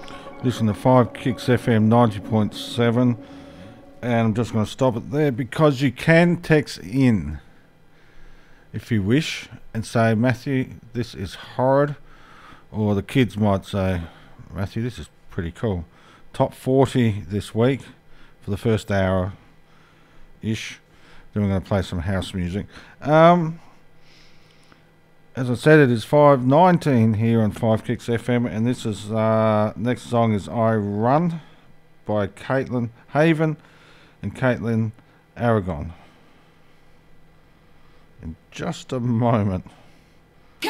Listen to 5 Kicks FM 90.7, and I'm just going to stop it there because you can text in if you wish and say, Matthew, this is horrid, or the kids might say, Matthew, this is pretty cool. Top 40 this week for the first hour ish. Then we're going to play some house music. As I said, it is 5:19 here on 5 Kicks FM, and this is next song is I Run by Caitlin Haven and Caitlin Aragon. In just a moment.